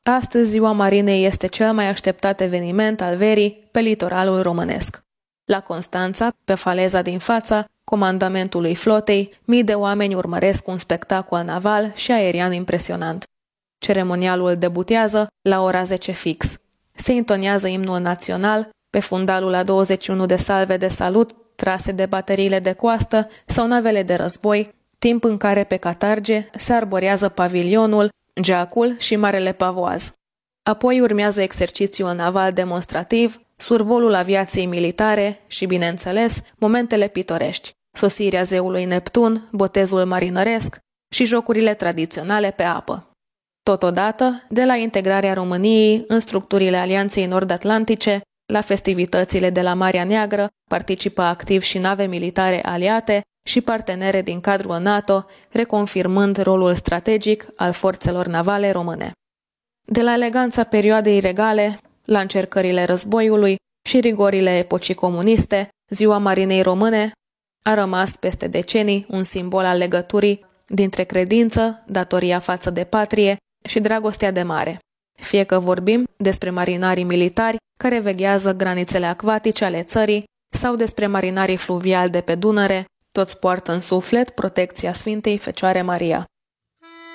Astăzi, Ziua Marinei este cel mai așteptat eveniment al verii pe litoralul românesc. La Constanța, pe faleza din fața comandamentului flotei, mii de oameni urmăresc un spectacol naval și aerian impresionant. Ceremonialul debutează la ora 10 fix. Se intonează imnul național pe fundalul a 21 de salve de salut trase de bateriile de coastă sau navele de război, timp în care pe catarge se arborează pavilionul, geacul și marele pavoaz. Apoi urmează exercițiul naval demonstrativ, survolul aviației militare și, bineînțeles, momentele pitorești, sosirea zeului Neptun, botezul marinăresc și jocurile tradiționale pe apă. Totodată, de la integrarea României în structurile Alianței Nord-Atlantice, la festivitățile de la Marea Neagră participă activ și nave militare aliate și partenere din cadrul NATO, reconfirmând rolul strategic al forțelor navale române. De la eleganța perioadei regale, la încercările războiului și rigorile epocii comuniste, Ziua Marinei Române a rămas peste decenii un simbol al legăturii dintre credință, datoria față de patrie și dragostea de mare. Fie că vorbim despre marinarii militari care veghează granițele acvatice ale țării sau despre marinarii fluviali de pe Dunăre, toți poartă în suflet protecția Sfintei Fecioare Maria.